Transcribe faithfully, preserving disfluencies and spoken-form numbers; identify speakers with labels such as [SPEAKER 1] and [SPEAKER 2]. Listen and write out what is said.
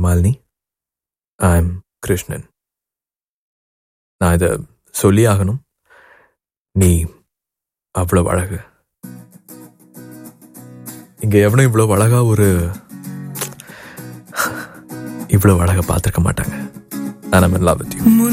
[SPEAKER 1] Malini, I am Krishnan. நான் இதை சொல்லி ஆகணும். நீ அவ்வளோ அழகு. இங்க எவனும் இவ்வளோ அழகா ஒரு இவ்வளோ அழகா பார்த்துருக்க மாட்டாங்க. நான் லவ் வித் யூ.